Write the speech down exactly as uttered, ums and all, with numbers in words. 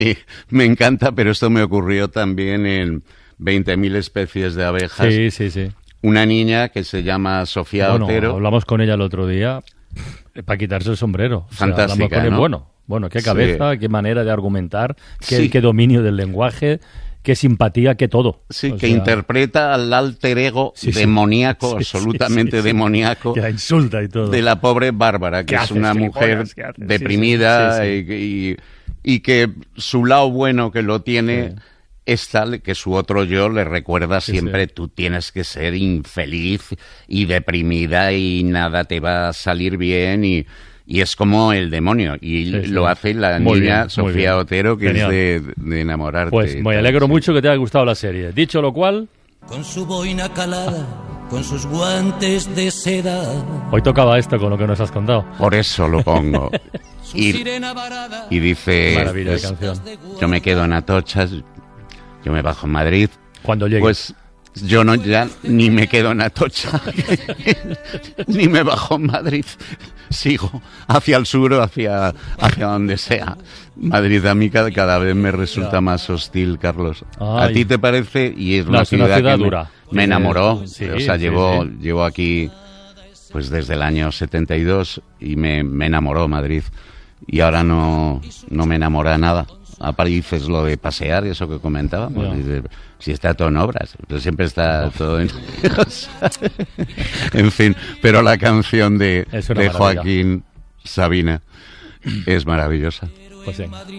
Y me encanta, pero esto me ocurrió también en veinte mil especies de abejas. Sí, sí, sí. Una niña que se llama Sofía bueno, Otero. Hablamos con ella el otro día para quitarse el sombrero. Fantástica, o sea, con ella, ¿no? Bueno, bueno, qué cabeza, sí. qué manera de argumentar, qué, Sí. qué dominio del lenguaje, qué simpatía, qué todo. Sí, o que sea, interpreta al alter ego sí, sí. demoníaco, Sí, absolutamente sí, sí, sí. demoníaco, que la insulta y todo. de la pobre Bárbara, que ¿Qué es haces, una gilipollas? mujer ¿Qué haces? deprimida Sí, sí, sí, Y, y, y que su lado bueno que lo tiene... Sí. es tal que su otro yo le recuerda Sí, siempre, sí. tú tienes que ser infeliz y deprimida y nada te va a salir bien y, y es como el demonio. Y Sí, sí. lo hace la Muy niña bien, muy Sofía bien. Otero, que Genial. es de, de enamorarte. Pues y me tal, alegro sí. mucho que te haya gustado la serie. Dicho lo cual, Con su boina calada, con sus guantes de seda, hoy tocaba esto con lo que nos has contado. Por eso lo pongo. su y, sirena varada. y dice, Maravilla de pues, canción. yo me quedo en Atocha, yo me bajo en Madrid. Cuando llegue. Pues yo no ya ni me quedo en Atocha, ni me bajo en Madrid. Sigo hacia el sur o hacia, hacia donde sea. Madrid a mí cada, cada vez me resulta Ya. más hostil, Carlos. Ay. ¿A ti te parece? Y es No, una es una ciudad, ciudad que me- dura. me, Sí, enamoró. sí, o sea, sí, llevo, sí. llevo aquí pues desde el año setenta y dos y me, me enamoró Madrid. Y ahora no, no me enamora nada. A París es lo de pasear, eso que comentábamos. Ya. Dice, si está todo en obras, pero siempre está todo en... o sea, en fin, pero la canción de, Es una de maravilla. Joaquín Sabina es maravillosa. Pues sí.